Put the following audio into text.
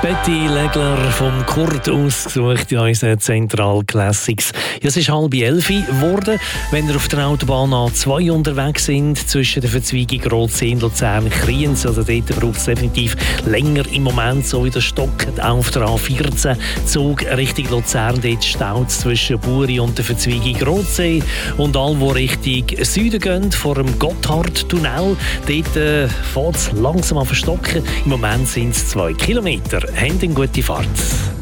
Betty Legler vom Kurt ausgesucht in unseren Zentral Classics. Ja, es ist 10:30 geworden. Wenn ihr auf der Autobahn A2 unterwegs sind, zwischen der Verzweigung Rotsee und Luzern-Kriens, also dort braucht es definitiv länger im Moment, so wie der Stock auf der A14 Zug Richtung Luzern, dort staut es zwischen Buri und der Verzweigung Rotsee. Und alle, die Richtung Süden gehen, vor dem Gotthardtunnel, dort fährt es langsam an verstocken. Im Moment sind es 2 Kilometer. Habt eine gute Fahrt.